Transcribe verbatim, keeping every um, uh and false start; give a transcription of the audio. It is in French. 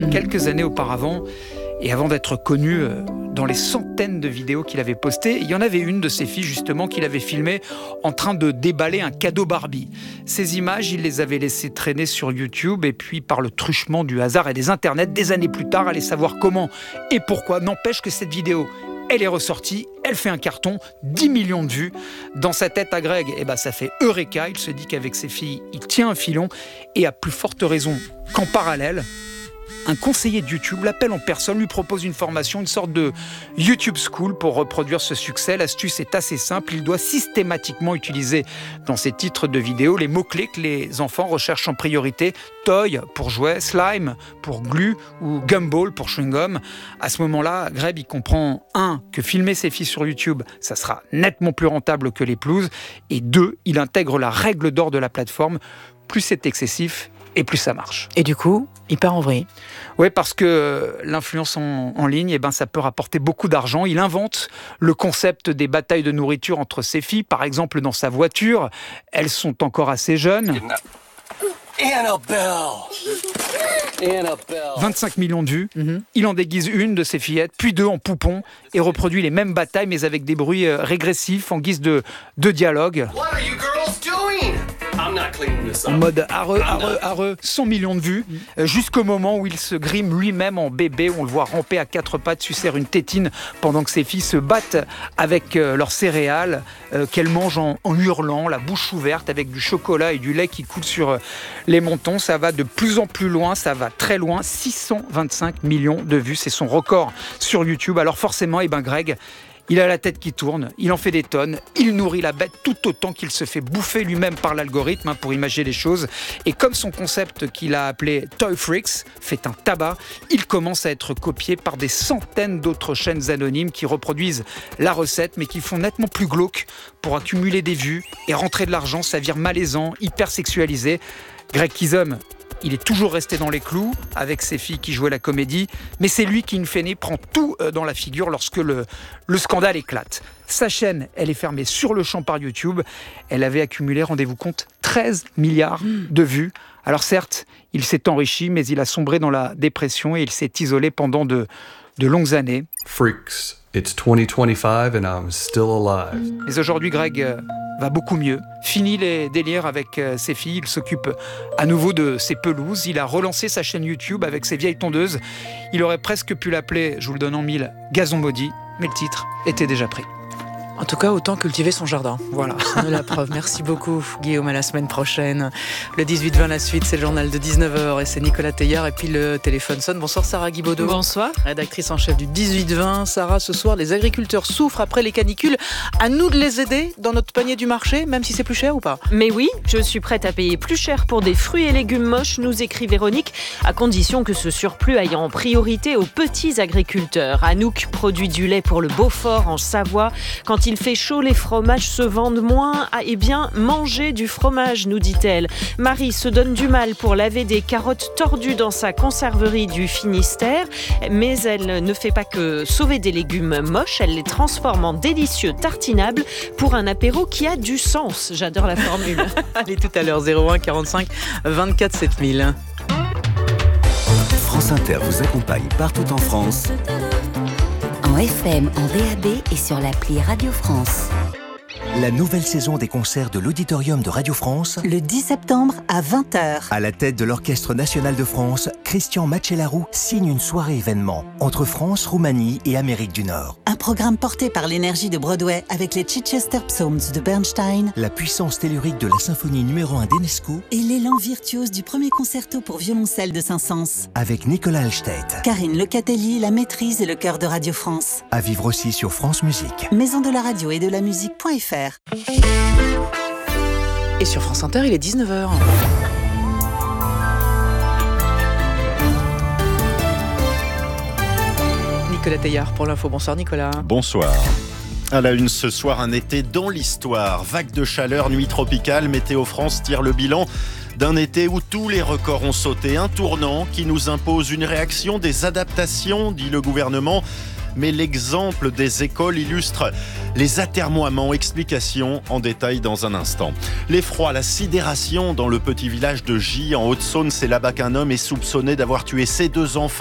quelques années auparavant. Et avant d'être connu dans les centaines de vidéos qu'il avait postées, il y en avait une de ses filles justement qu'il avait filmée en train de déballer un cadeau Barbie. Ces images, il les avait laissées traîner sur YouTube et puis par le truchement du hasard et des internets, des années plus tard, allez savoir comment et pourquoi. N'empêche que cette vidéo, elle est ressortie, elle fait un carton, dix millions de vues. Dans sa tête à Greg, eh ben, ça fait Eureka. Il se dit qu'avec ses filles, il tient un filon et à plus forte raison qu'en parallèle, un conseiller de YouTube l'appelle en personne, lui propose une formation, une sorte de YouTube School pour reproduire ce succès. L'astuce est assez simple, il doit systématiquement utiliser dans ses titres de vidéos les mots-clés que les enfants recherchent en priorité. Toy pour jouet, slime pour glue ou gumball pour chewing-gum. À ce moment-là, Greg il comprend un que filmer ses filles sur YouTube, ça sera nettement plus rentable que les pelouses. Et deux, il intègre la règle d'or de la plateforme. Plus c'est excessif, et plus ça marche. Et du coup, il part en vrille. Oui, parce que l'influence en, en ligne, eh ben, ça peut rapporter beaucoup d'argent. Il invente le concept des batailles de nourriture entre ses filles, par exemple dans sa voiture. Elles sont encore assez jeunes. vingt-cinq millions de vues. Mm-hmm. Il en déguise une de ses fillettes, puis deux en poupon, et reproduit les mêmes batailles, mais avec des bruits régressifs en guise de, de dialogue. What are you girls doing? En mode areux, areux, areux, cent millions de vues, euh, jusqu'au moment où il se grime lui-même en bébé, où on le voit ramper à quatre pattes, sucer une tétine, pendant que ses filles se battent avec euh, leurs céréales, euh, qu'elles mangent en, en hurlant, la bouche ouverte, avec du chocolat et du lait qui coule sur euh, les mentons. Ça va de plus en plus loin, ça va très loin, six cent vingt-cinq millions de vues, c'est son record sur YouTube. Alors forcément, eh ben Greg, il a la tête qui tourne, il en fait des tonnes, il nourrit la bête tout autant qu'il se fait bouffer lui-même par l'algorithme, hein, pour imaginer les choses. Et comme son concept qu'il a appelé Toy Freaks fait un tabac, il commence à être copié par des centaines d'autres chaînes anonymes qui reproduisent la recette, mais qui font nettement plus glauque pour accumuler des vues et rentrer de l'argent. Ça vire malaisant, hyper sexualisé. Greg Kizom, il est toujours resté dans les clous avec ses filles qui jouaient la comédie, mais c'est lui qui, in fine, prend tout dans la figure lorsque le, le scandale éclate. Sa chaîne, elle est fermée sur le champ par YouTube. Elle avait accumulé, rendez-vous compte, treize milliards de vues. Alors certes, il s'est enrichi, mais il a sombré dans la dépression et il s'est isolé pendant de, de longues années. Freaks, it's twenty twenty-five and I'm still alive. Mais aujourd'hui, Greg euh, va beaucoup mieux. Fini les délires avec euh, ses filles, il s'occupe à nouveau de ses pelouses. Il a relancé sa chaîne YouTube avec ses vieilles tondeuses. Il aurait presque pu l'appeler, je vous le donne en mille, Gazon Maudit, mais le titre était déjà pris. En tout cas, autant cultiver son jardin. Voilà. C'est la preuve. Merci beaucoup, Guillaume. À la semaine prochaine. Le dix-huit vingt, la suite, c'est le journal de dix-neuf heures et c'est Nicolas Teillard. Et puis le téléphone sonne. Bonsoir, Sarah Guibaudot. Bonsoir. Rédactrice en chef du dix-huit vingt. Sarah, ce soir, les agriculteurs souffrent après les canicules. À nous de les aider dans notre panier du marché, même si c'est plus cher ou pas? Mais oui, je suis prête à payer plus cher pour des fruits et légumes moches, nous écrit Véronique, à condition que ce surplus aille en priorité aux petits agriculteurs. Anouk produit du lait pour le Beaufort en Savoie. Quand il fait chaud, les fromages se vendent moins. Ah, eh bien, mangez du fromage, nous dit-elle. Marie se donne du mal pour laver des carottes tordues dans sa conserverie du Finistère, mais elle ne fait pas que sauver des légumes moches, elle les transforme en délicieux tartinables pour un apéro qui a du sens. J'adore la formule. Allez, tout à l'heure, zéro un quarante-cinq vingt-quatre sept mille. France Inter vous accompagne partout en France. En F M, en D A B et sur l'appli Radio France. La nouvelle saison des concerts de l'Auditorium de Radio France. Le dix septembre à vingt heures. À la tête de l'Orchestre National de France, Christian Macellaro signe une soirée événement entre France, Roumanie et Amérique du Nord. Un programme porté par l'énergie de Broadway avec les Chichester Psalms de Bernstein, la puissance tellurique de la symphonie numéro un d'Enesco et l'élan virtuose du premier concerto pour violoncelle de Saint-Saëns. Avec Nicolas Alstedt, Karine Lecatelli, la maîtrise et le chœur de Radio France. À vivre aussi sur France Musique. Maison de la radio et de la musique.fr. Et sur France Inter, il est dix-neuf heures. Nicolas Teillard pour l'info. Bonsoir Nicolas. Bonsoir. À la une ce soir, un été dans l'histoire. Vague de chaleur, nuit tropicale, Météo France tire le bilan d'un été où tous les records ont sauté. Un tournant qui nous impose une réaction, des adaptations, dit le gouvernement. mais l'exemple des écoles illustre les atermoiements. Explications en détail dans un instant. L'effroi, la sidération dans le petit village de Gy en Haute-Saône, c'est là-bas qu'un homme est soupçonné d'avoir tué ses deux enfants.